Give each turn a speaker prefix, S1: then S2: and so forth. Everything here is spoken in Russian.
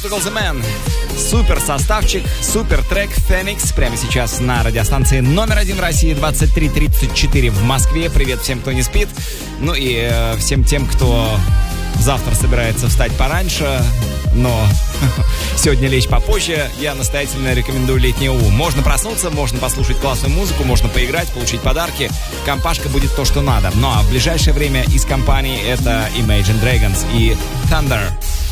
S1: Portugal The Man. Супер составчик, супер трек Phoenix прямо сейчас на радиостанции номер 1 в России, 23:34 в Москве. Привет всем, кто не спит. Ну и всем тем, кто завтра собирается встать пораньше, но сегодня лечь попозже, я настоятельно рекомендую «Летний ум». Можно проснуться, можно послушать классную музыку, можно поиграть, получить подарки. Компашка будет то, что надо. Ну а в ближайшее время из компании это Imagine Dragons и Thunder.